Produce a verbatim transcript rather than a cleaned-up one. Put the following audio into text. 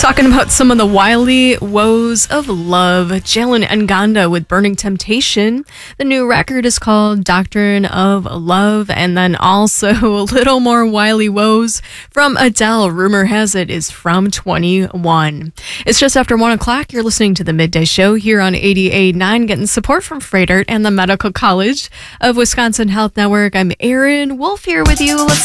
Talking about some of the wily woes of love. Jalen Nganda with Burning Temptation. The new record is called Doctrine of Love. And then also a little more wily woes from Adele. Rumor has it is from twenty-one. It's just after one o'clock. You're listening to the Midday Show here on eighty-eight point nine, getting support from Freighter and the Medical College of Wisconsin Health Network. I'm Erin Wolf here with you. Let's